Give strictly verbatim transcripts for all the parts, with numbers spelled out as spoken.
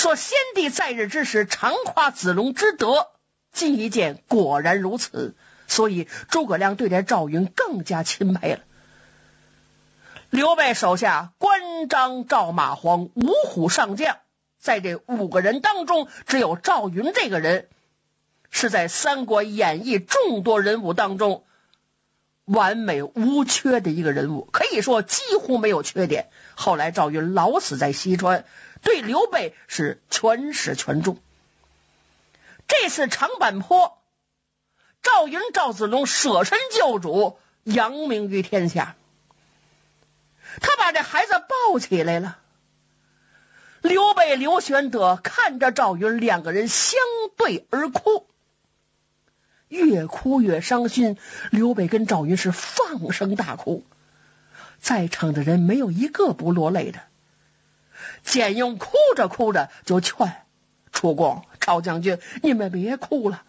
说先帝在日之时常夸子龙之德，今一见果然如此，所以诸葛亮对待赵云更加钦佩了。刘备手下关张赵马黄五虎上将，在这五个人当中，只有赵云这个人是在《三国演义》众多人物当中完美无缺的一个人物，可以说几乎没有缺点。后来赵云老死在西川，对刘备是全始全终。这次长坂坡，赵云赵子龙舍身救主，扬名于天下。他把这孩子抱起来了，刘备刘玄德看着赵云，两个人相对而哭，越哭越伤心。刘备跟赵云是放声大哭，在场的人没有一个不落泪的。简用哭着哭着就劝楚公、赵将军，你们别哭了。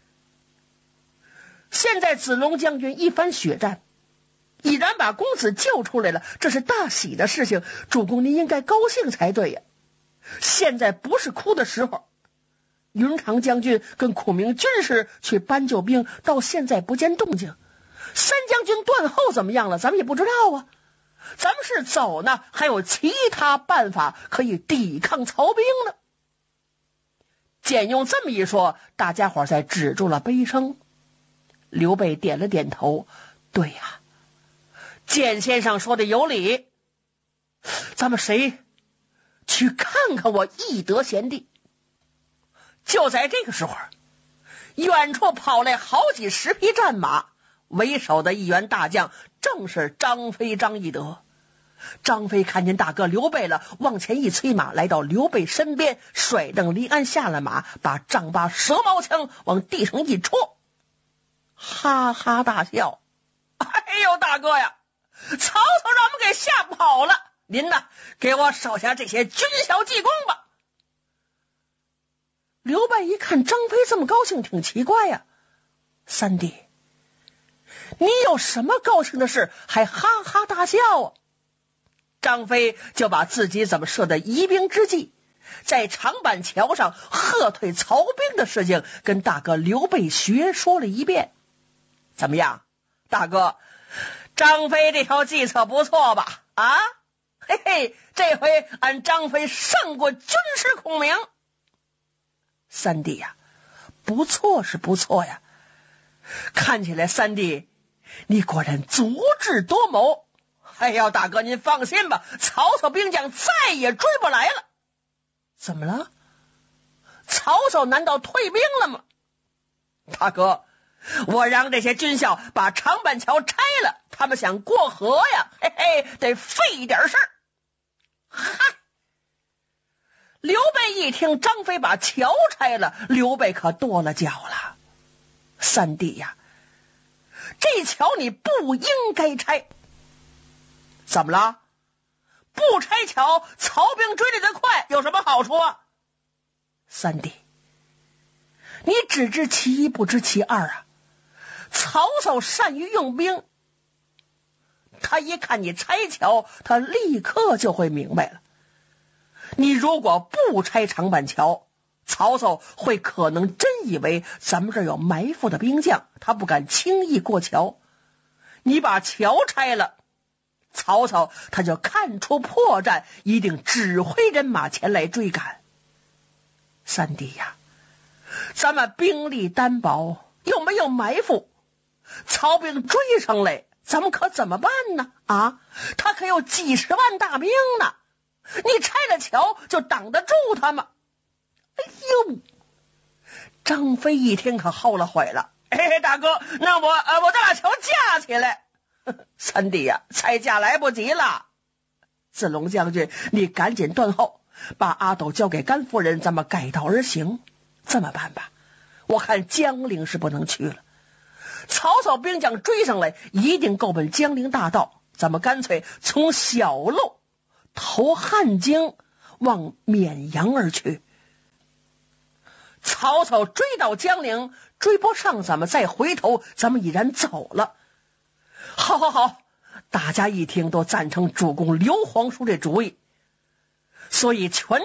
现在子龙将军一番血战，已然把公子救出来了，这是大喜的事情，主公您应该高兴才对呀。现在不是哭的时候。云长将军跟孔明军师去搬救兵，到现在不见动静。三将军断后怎么样了？咱们也不知道啊。咱们是走呢，还有其他办法可以抵抗曹兵呢。简用这么一说，大家伙才止住了悲声。刘备点了点头，对呀，简先生说的有理，咱们谁去看看我懿德贤弟。就在这个时候，远处跑来好几十匹战马，为首的一员大将正是张飞张翼德。张飞看见大哥刘备了，往前一催马，来到刘备身边，甩蹬离鞍下了马，把丈八蛇矛枪往地上一戳，哈哈大笑。哎呦大哥呀，曹操让我们给吓跑了，您呢给我手下这些军校技功吧。刘备一看张飞这么高兴，挺奇怪呀。三弟，你有什么高兴的事还哈哈大笑啊？张飞就把自己怎么设的疑兵之计，在长板桥上喝退曹兵的事情跟大哥刘备学说了一遍。怎么样，大哥，张飞这条计策不错吧？啊，嘿嘿，这回俺张飞胜过军师孔明。三弟呀，不错是不错呀，看起来三弟你果然足智多谋。哎呀，大哥您放心吧，曹操兵将再也追不来了。怎么了？曹操难道退兵了吗？大哥，我让这些军校把长板桥拆了，他们想过河呀，嘿嘿，得费一点事儿。嗨，刘备一听张飞把桥拆了，刘备可跺了脚了。三弟呀，这桥你不应该拆。怎么了？不拆桥，曹兵追来得快，有什么好处啊？三弟，你只知其一不知其二啊。曹操善于用兵，他一看你拆桥，他立刻就会明白了。你如果不拆长板桥，曹操会可能真以为咱们这儿有埋伏的兵将，他不敢轻易过桥。你把桥拆了，曹操他就看出破绽，一定指挥人马前来追赶。三弟呀，咱们兵力单薄，又没有埋伏，曹兵追上来，咱们可怎么办呢？啊，他可有几十万大兵呢，你拆了桥就挡得住他吗？哎呦，张飞一听可后了悔了。哎，大哥，那我呃，我再把桥架起来。三弟呀，拆架来不及了。子龙将军，你赶紧断后，把阿斗交给甘夫人，咱们改道而行。这么办吧，我看江陵是不能去了。曹操兵将追上来，一定够奔江陵大道，咱们干脆从小路投汉京，往沔阳而去。曹操追到江陵，追不上咱们再回头，咱们已然走了。好好好，大家一听都赞成主公刘皇叔这主意，所以全